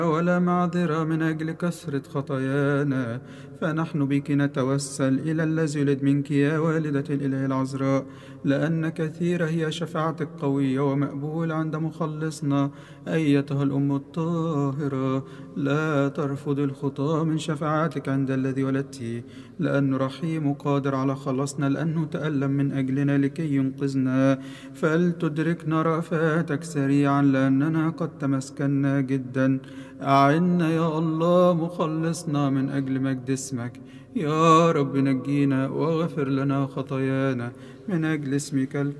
ولا معذرة من أجل كثرة خطايانا، فنحن بك نتوسل إلى الذي يولد منك يا والدة الإله العذراء، لأن كثيرة هي شفاعتك قوية ومقبولة عند مخلصنا أيتها الأم الطاهرة. لا ترفض الخطاة من شفاعتك عند الذي ولدته، لأنه رحيم وقادر على خلاصنا، لأنه تألم من أجلنا لكي ينقذنا. فلتدركنا رأفاتك سريعا، لأننا قد تمسكنا جدا. أعنا يا الله مخلصنا من أجل مجد اسمك. يا رب نجينا واغفر لنا خطايانا من أجل اسمك